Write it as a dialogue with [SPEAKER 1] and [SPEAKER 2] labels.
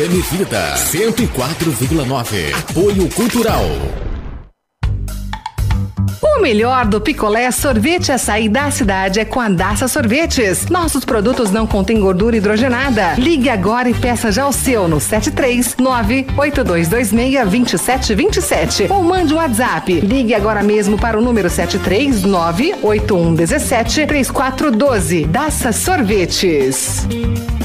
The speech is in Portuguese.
[SPEAKER 1] Vida 104,9. Apoio Cultural.
[SPEAKER 2] O melhor do picolé, sorvete açaí da cidade é com a Daça Sorvetes. Nossos produtos não contêm gordura hidrogenada. Ligue agora e peça já o seu no 739-8226-2727 ou mande um WhatsApp. Ligue agora mesmo para o número 739-8117-3412. Daça Sorvetes.